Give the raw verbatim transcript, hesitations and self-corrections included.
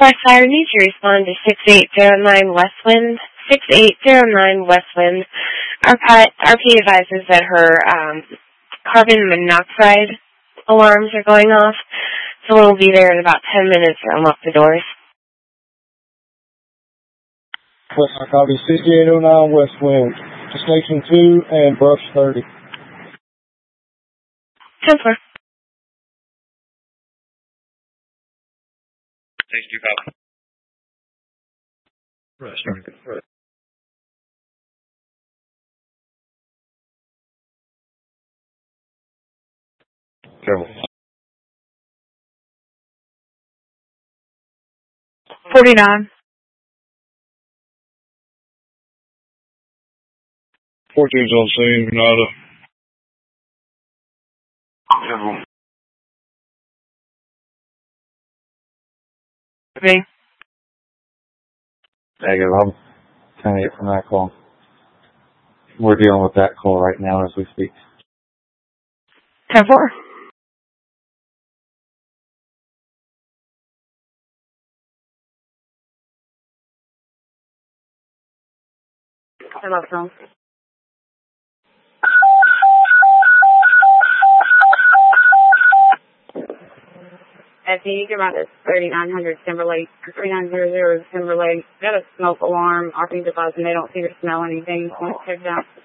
Westfire, need to respond to six eight zero nine Westwind. six eight zero nine Westwind. Our, R P advises that her um, carbon monoxide alarms are going off, so we'll be there in about ten minutes to unlock the doors. Westfire, copy six eight zero nine Westwind. To Station two and Brush thirty. ten four. Station two, copy. Brush thirty. Careful. forty-nine. fourteen's on scene, Granada. Careful. Me. Negative. I'm trying to get from that call. We're dealing with that call right now as we speak. ten four. Hello, phone. F D, you can run this thirty-nine hundred Timberlake, thirty-nine hundred Timberlake. Got a smoke alarm. R P device, and they don't see or smell anything. Just want to check it out.